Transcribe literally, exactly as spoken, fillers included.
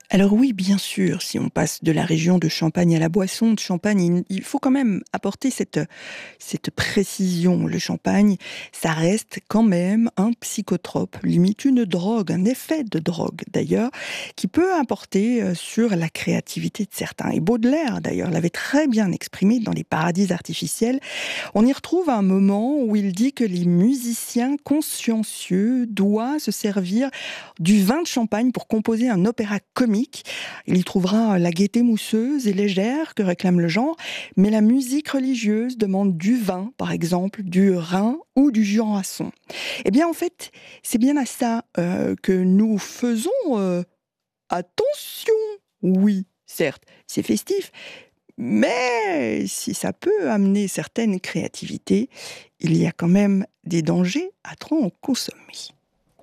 Alors oui, bien sûr, si on passe de la région de Champagne à la boisson de Champagne, il il faut quand même apporter cette, cette précision. Le champagne, ça reste quand même un psychotrope, limite une drogue, un effet de drogue d'ailleurs, qui peut importer euh, sur la créativité de certains. Et Baudelaire d'ailleurs l'avait très bien exprimé dans Les Paradis artificiels. On y retrouve un moment où il dit que les musiciens consciencieux doivent se servir du vin de champagne pour composer un opéra comique. Il y trouvera la gaieté mousseuse et légère que réclame le genre, mais la musique religieuse demande du vin, par exemple, du Rhin ou du Jurançon. Eh bien, en fait, c'est bien à ça euh, que nous faisons euh, attention. Oui, certes, c'est festif, mais si ça peut amener certaines créativités, il y a quand même des dangers à trop en consommer.